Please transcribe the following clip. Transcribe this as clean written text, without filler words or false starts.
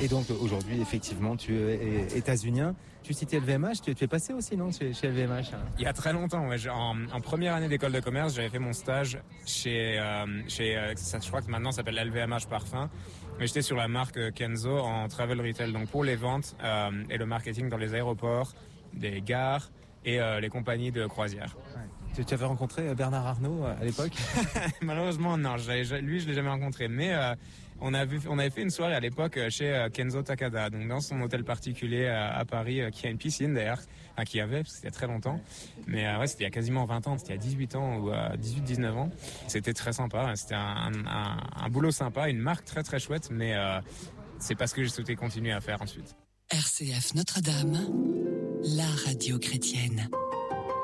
Et donc aujourd'hui, effectivement, tu es états-unien. Tu citais LVMH, tu es passé aussi, non, chez LVMH? Il y a très longtemps, ouais. En première année d'école de commerce, j'avais fait mon stage chez ça, je crois que maintenant ça s'appelle LVMH Parfum. Mais j'étais sur la marque Kenzo en travel retail, donc pour les ventes et le marketing dans les aéroports, des gares et les compagnies de croisière. Ouais. Tu avais rencontré Bernard Arnault à l'époque? Malheureusement, non. Lui, je l'ai jamais rencontré. Mais on avait fait une soirée à l'époque chez Kenzo Takada, donc dans son hôtel particulier à Paris, qui a une piscine d'ailleurs, qui avait, parce que c'était il y a très longtemps. Mais ouais, c'était il y a quasiment 20 ans, c'était il y a 18 ans ou 18-19 ans. C'était très sympa. C'était un boulot sympa, une marque très très chouette, mais c'est pas ce que j'ai souhaité continuer à faire ensuite. RCF Notre-Dame, la radio chrétienne.